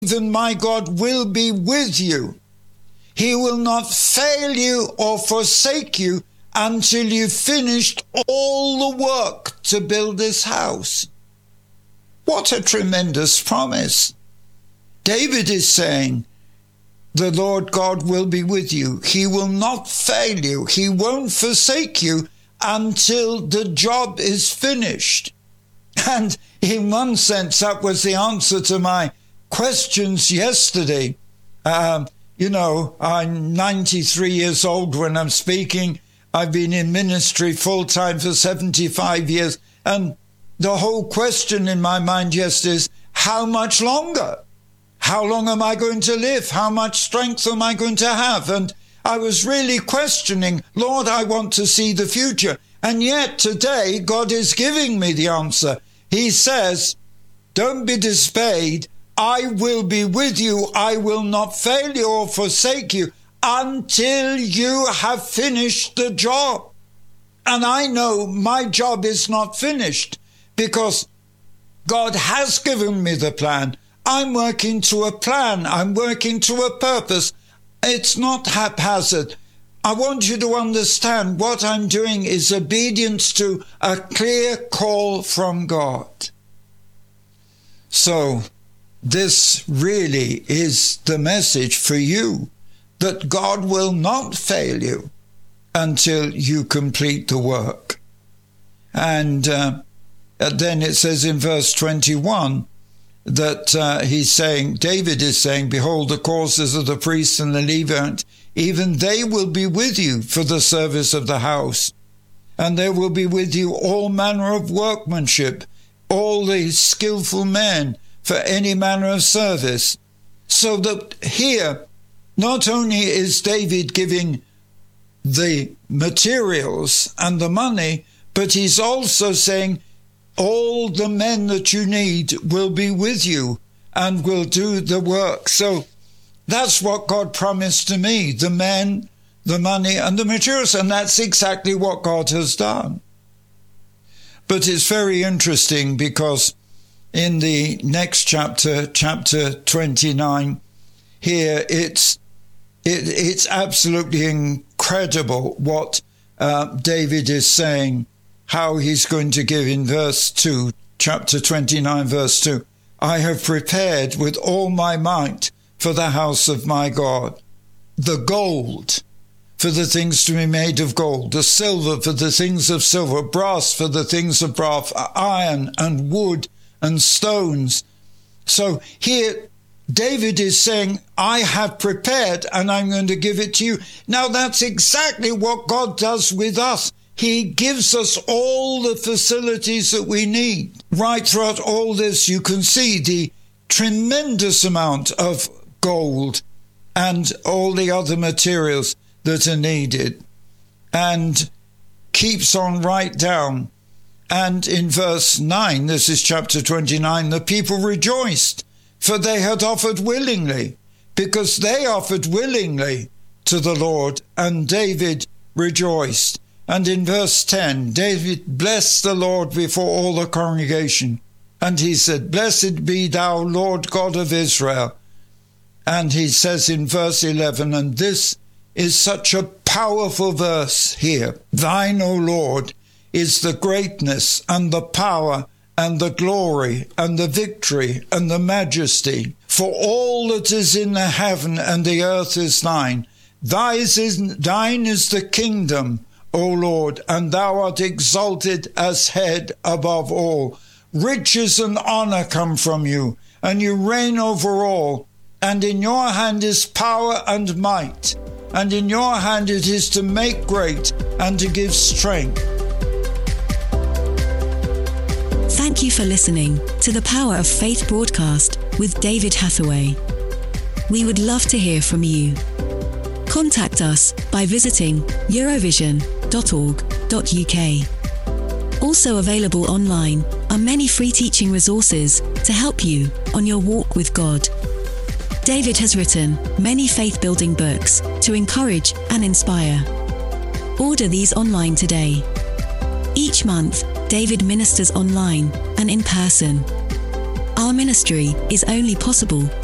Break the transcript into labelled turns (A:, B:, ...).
A: even my God will be with you. He will not fail you or forsake you until you've finished all the work to build this house. What a tremendous promise. David is saying, the Lord God will be with you. He will not fail you. He won't forsake you until the job is finished. And in one sense, that was the answer to my questions yesterday. I'm 93 years old when I'm speaking. I've been in ministry full-time for 75 years. And the whole question in my mind yesterday is, how much longer? How long am I going to live? How much strength am I going to have? And I was really questioning, Lord, I want to see the future. And yet today, God is giving me the answer. He says, don't be dismayed. I will be with you. I will not fail you or forsake you until you have finished the job. And I know my job is not finished because God has given me the plan. I'm working to a plan. I'm working to a purpose. It's not haphazard. I want you to understand what I'm doing is obedience to a clear call from God. So this really is the message for you, that God will not fail you until you complete the work. And then it says in verse 21 that he's saying, David is saying, behold, the causes of the priests and the Levite, even they will be with you for the service of the house. And there will be with you all manner of workmanship, all the skillful men for any manner of service. So that here, not only is David giving the materials and the money, but he's also saying, all the men that you need will be with you and will do the work. So that's what God promised to me, the men, the money, and the materials. And that's exactly what God has done. But it's very interesting because in the next chapter, chapter 29, here it's absolutely incredible what David is saying, how he's going to give in verse 2, chapter 29, verse 2. I have prepared with all my might for the house of my God, the gold for the things to be made of gold, the silver for the things of silver, brass for the things of brass, iron and wood and stones. So here David is saying, I have prepared and I'm going to give it to you. Now that's exactly what God does with us. He gives us all the facilities that we need. Right throughout all this, you can see the tremendous amount of gold and all the other materials that are needed. And keeps on right down. And in verse 9, this is chapter 29, the people rejoiced, for they had offered willingly, because they offered willingly to the Lord, and David rejoiced. And in verse 10, David blessed the Lord before all the congregation. And he said, Blessed be thou, Lord God of Israel. And he says in verse 11, and this is such a powerful verse here. Thine, O Lord, is the greatness and the power and the glory and the victory and the majesty. For all that is in the heaven and the earth is thine. Thine is the kingdom, O Lord, and thou art exalted as head above all. Riches and honor come from you, and you reign over all. And in your hand is power and might, and in your hand it is to make great and to give strength.
B: Thank you for listening to the Power of Faith broadcast with David Hathaway. We would love to hear from you. Contact us by visiting eurovision.org.uk. Also available online are many free teaching resources to help you on your walk with God. David has written many faith-building books to encourage and inspire. Order these online today. Each month, David ministers online and in person. Our ministry is only possible